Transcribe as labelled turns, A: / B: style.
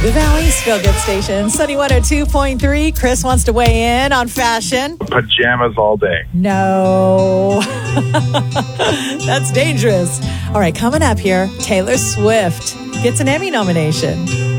A: The Valley's Feel Good Station, Sunny 102.3. Chris wants to weigh in on fashion.
B: Pajamas all day.
A: No. That's dangerous. All right, coming up here, Taylor Swift gets an Emmy nomination.